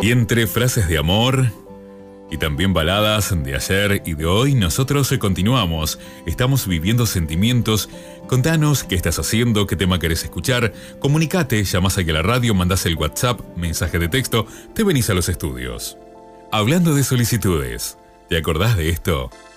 Y entre frases de amor y también baladas de ayer y de hoy, nosotros continuamos. Estamos viviendo sentimientos. Contanos qué estás haciendo, qué tema querés escuchar. Comunicate, llamás aquí a la radio, mandás el WhatsApp, mensaje de texto, te venís a los estudios. Hablando de solicitudes, ¿te acordás de esto?